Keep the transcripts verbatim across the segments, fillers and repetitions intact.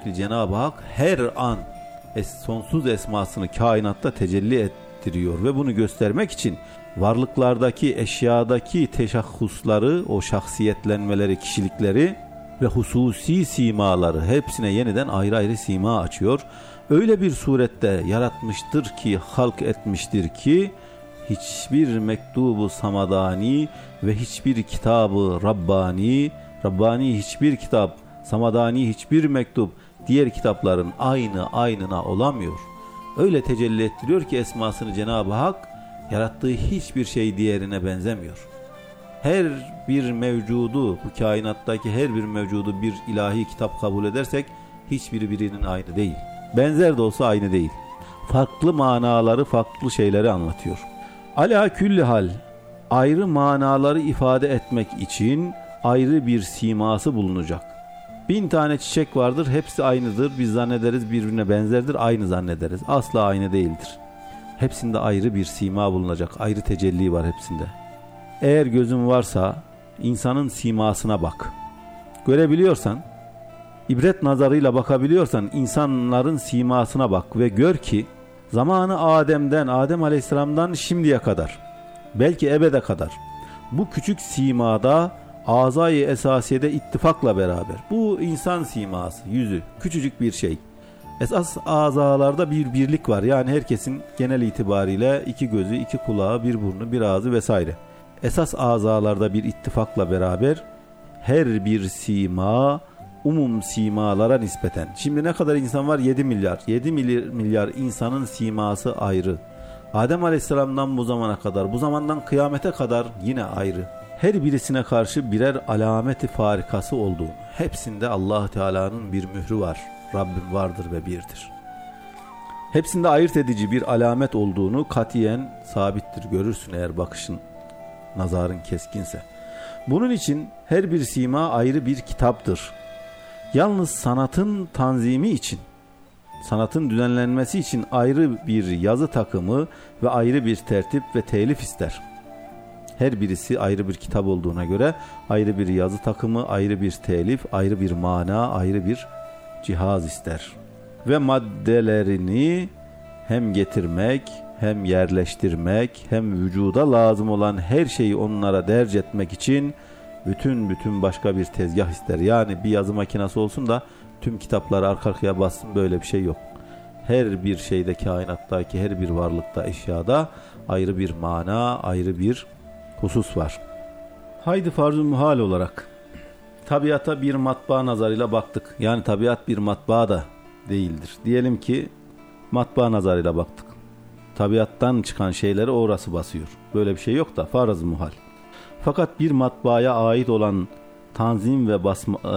sürekli Cenab-ı Hak her an es- sonsuz esmasını kainatta tecelli ettiriyor ve bunu göstermek için varlıklardaki, eşyadaki teşahhusları, o şahsiyetlenmeleri, kişilikleri ve hususi simaları hepsine yeniden ayrı ayrı sima açıyor. Öyle bir surette yaratmıştır ki, halk etmiştir ki hiçbir mektubu samadani ve hiçbir kitabı Rabbani, Rabbani hiçbir kitap, samadani hiçbir mektup diğer kitapların aynı aynına olamıyor. Öyle tecelli ettiriyor ki esmasını Cenab-ı Hak, yarattığı hiçbir şey diğerine benzemiyor. Her bir mevcudu, bu kainattaki her bir mevcudu bir ilahi kitap kabul edersek hiçbiri birinin aynı değil. Benzer de olsa aynı değil. Farklı manaları, farklı şeyleri anlatıyor. Ala külli hal, ayrı manaları ifade etmek için ayrı bir siması bulunacak. Bin tane çiçek vardır, hepsi aynıdır. Biz zannederiz birbirine benzerdir, aynı zannederiz. Asla aynı değildir. Hepsinde ayrı bir sima bulunacak, ayrı tecelli var hepsinde. Eğer gözün varsa insanın simasına bak. Görebiliyorsan, ibret nazarıyla bakabiliyorsan insanların simasına bak ve gör ki zamanı Adem'den, Adem Aleyhisselam'dan şimdiye kadar, belki ebede kadar bu küçük simada azayı esasiyede ittifakla beraber, bu insan siması, yüzü, küçücük bir şey. Esas azalarda bir birlik var. Yani herkesin genel itibariyle iki gözü, iki kulağı, bir burnu, bir ağzı vesaire. Esas azalarda bir ittifakla beraber her bir sima umum simalara nispeten. Şimdi ne kadar insan var? yedi milyar. yedi milyar, milyar insanın siması ayrı. Adem Aleyhisselam'dan bu zamana kadar, bu zamandan kıyamete kadar yine ayrı. Her birisine karşı birer alameti farikası olduğunu, hepsinde Allah Teala'nın bir mührü var. Rabbim vardır ve birdir. Hepsinde ayırt edici bir alamet olduğunu katiyen sabittir. Görürsün eğer bakışın, nazarın keskinse. Bunun için her bir sima ayrı bir kitaptır. Yalnız sanatın tanzimi için, sanatın düzenlenmesi için ayrı bir yazı takımı ve ayrı bir tertip ve telif ister. Her birisi ayrı bir kitap olduğuna göre ayrı bir yazı takımı, ayrı bir telif, ayrı bir mana, ayrı bir cihaz ister. Ve maddelerini hem getirmek, hem yerleştirmek, hem vücuda lazım olan her şeyi onlara derc etmek için bütün bütün başka bir tezgah ister. Yani bir yazı makinesi olsun da tüm kitapları arka arkaya bassın, böyle bir şey yok. Her bir şeyde, kainattaki her bir varlıkta, eşyada ayrı bir mana, ayrı bir husus var. Haydi farz-ı muhal olarak tabiata bir matbaa nazarıyla baktık. Yani tabiat bir matbaa da değildir. Diyelim ki matbaa nazarıyla baktık. Tabiattan çıkan şeyleri orası basıyor. Böyle bir şey yok da farz-ı muhal. Fakat bir matbaaya ait olan tanzim ve basma, e,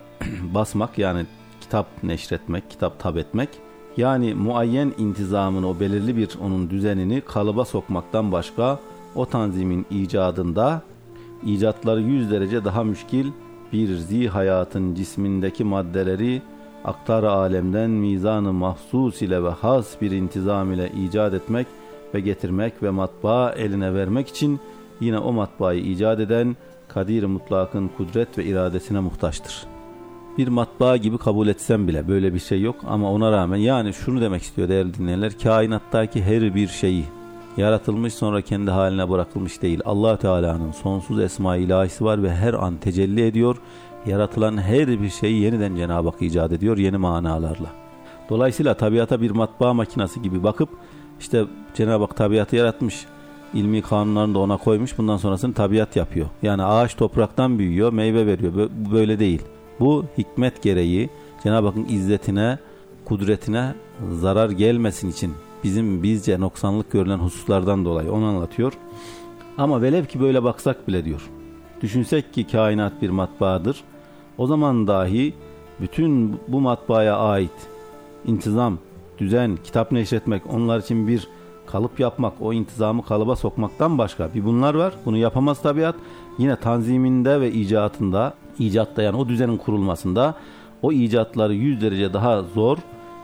basmak, yani kitap neşretmek, kitap tab etmek, yani muayyen intizamını, o belirli bir onun düzenini kalıba sokmaktan başka o tanzimin icadında icatları yüz derece daha müşkil bir zi hayatın cismindeki maddeleri aktar alemden mizan-ı mahsus ile ve has bir intizam ile icat etmek ve getirmek ve matbaa eline vermek için yine o matbaayı icat eden Kadir-i Mutlak'ın kudret ve iradesine muhtaçtır. Bir matbaa gibi kabul etsem bile böyle bir şey yok ama ona rağmen, yani şunu demek istiyor değerli dinleyenler, kainattaki her bir şeyi yaratılmış sonra kendi haline bırakılmış değil. Allah Teala'nın sonsuz esma-i ilahisi var ve her an tecelli ediyor. Yaratılan her bir şeyi yeniden Cenab-ı Hak icat ediyor yeni manalarla. Dolayısıyla tabiata bir matbaa makinesi gibi bakıp işte Cenab-ı Hak tabiatı yaratmış, ilmi kanunlarını da ona koymuş, bundan sonrasını tabiat yapıyor. Yani ağaç topraktan büyüyor, meyve veriyor. Bu böyle değil. Bu hikmet gereği Cenab-ı Hakk'ın izzetine, kudretine zarar gelmesin için bizim bizce noksanlık görülen hususlardan dolayı onu anlatıyor. Ama velev ki böyle baksak bile diyor, düşünsek ki kainat bir matbaadır, o zaman dahi bütün bu matbaaya ait intizam, düzen, kitap neşretmek, onlar için bir kalıp yapmak, o intizamı kalıba sokmaktan başka bir bunlar var. Bunu yapamaz tabiat. Yine tanziminde ve icatında, icatta yani o düzenin kurulmasında o icatları yüz derece daha zor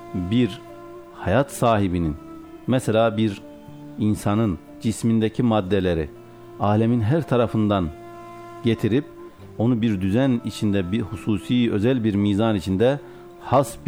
bir hayat sahibinin, mesela bir insanın cismindeki maddeleri alemin her tarafından getirip onu bir düzen içinde, bir hususi özel bir mizan içinde has